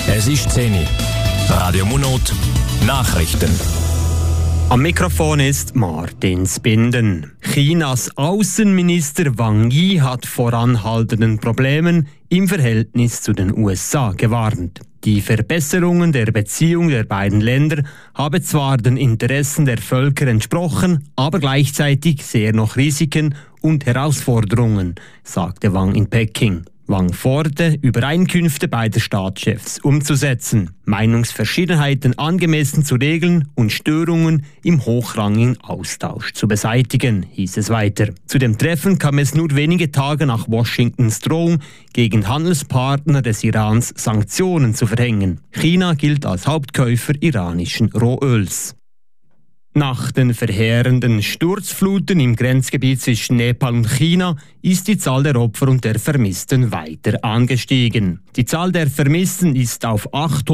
Es ist 10 Uhr. Radio Munot Nachrichten. Am Mikrofon ist Martin Spinden. Chinas Außenminister Wang Yi hat vor anhaltenden Problemen im Verhältnis zu den USA gewarnt. Die Verbesserungen der Beziehung der beiden Länder habe zwar den Interessen der Völker entsprochen, aber gleichzeitig sehe noch Risiken und Herausforderungen, sagte Wang in Peking. Wang forderte, Übereinkünfte beider Staatschefs umzusetzen, Meinungsverschiedenheiten angemessen zu regeln und Störungen im hochrangigen Austausch zu beseitigen, hieß es weiter. Zu dem Treffen kam es nur wenige Tage nach Washingtons Drohung, gegen Handelspartner des Irans Sanktionen zu verhängen. China gilt als Hauptkäufer iranischen Rohöls. Nach den verheerenden Sturzfluten im Grenzgebiet zwischen Nepal und China ist die Zahl der Opfer und der Vermissten weiter angestiegen. Die Zahl der Vermissten ist auf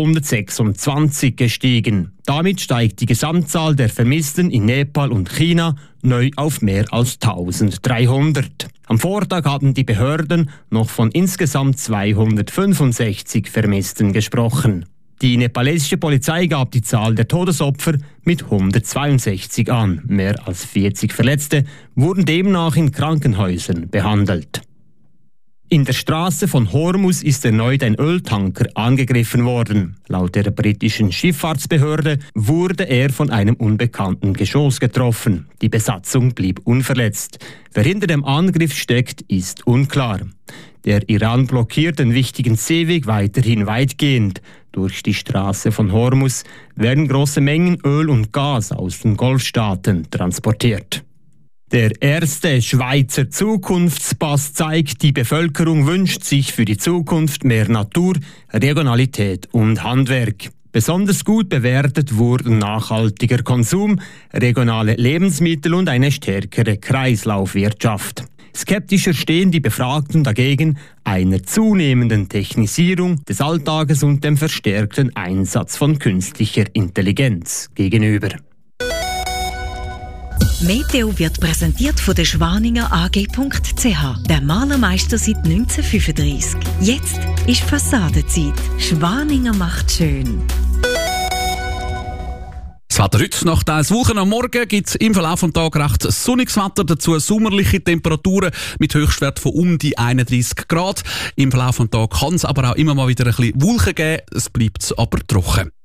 826 gestiegen. Damit steigt die Gesamtzahl der Vermissten in Nepal und China neu auf mehr als 1300. Am Vortag hatten die Behörden noch von insgesamt 265 Vermissten gesprochen. Die nepalesische Polizei gab die Zahl der Todesopfer mit 162 an. Mehr als 40 Verletzte wurden demnach in Krankenhäusern behandelt. In der Straße von Hormuz ist erneut ein Öltanker angegriffen worden. Laut der britischen Schifffahrtsbehörde wurde er von einem unbekannten Geschoss getroffen. Die Besatzung blieb unverletzt. Wer hinter dem Angriff steckt, ist unklar. Der Iran blockiert den wichtigen Seeweg weiterhin weitgehend. Durch die Straße von Hormuz werden große Mengen Öl und Gas aus den Golfstaaten transportiert. Der erste Schweizer Zukunftspass zeigt, die Bevölkerung wünscht sich für die Zukunft mehr Natur, Regionalität und Handwerk. Besonders gut bewertet wurden nachhaltiger Konsum, regionale Lebensmittel und eine stärkere Kreislaufwirtschaft. Skeptischer stehen die Befragten dagegen einer zunehmenden Technisierung des Alltages und dem verstärkten Einsatz von künstlicher Intelligenz gegenüber. Meteo wird präsentiert von der Schwaninger AG.ch, der Malermeister seit 1935. Jetzt ist Fassadenzeit. Schwaninger macht schön. Das Wetter heute. Nach dieser Woche am Morgen gibt es im Verlauf des Tages recht sonniges Wetter, dazu sommerliche Temperaturen mit Höchstwert von um die 31 Grad. Im Verlauf des Tages kann es aber auch immer mal wieder ein bisschen Wolken geben, es bleibt aber trocken.